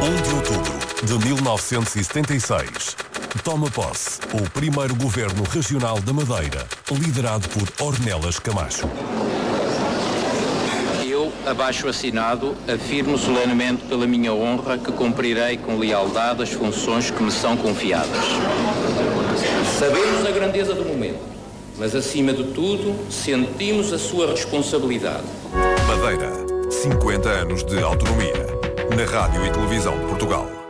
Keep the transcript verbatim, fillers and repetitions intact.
um de outubro de mil novecentos e setenta e seis. Toma posse o primeiro governo regional da Madeira, liderado por Ornelas Camacho. Eu, abaixo assinado, afirmo solenemente pela minha honra que cumprirei com lealdade as funções que me são confiadas. Sabemos a grandeza do momento, mas acima de tudo, sentimos a sua responsabilidade. Madeira, cinquenta anos de autonomia. Na Rádio e Televisão de Portugal.